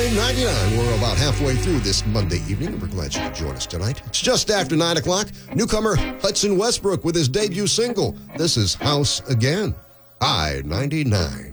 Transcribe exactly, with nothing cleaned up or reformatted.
I ninety-nine. We're about halfway through this Monday evening, and we're glad you could join us tonight. It's just after nine o'clock. Newcomer Hudson Westbrook with his debut single. This is House Again. I ninety-nine.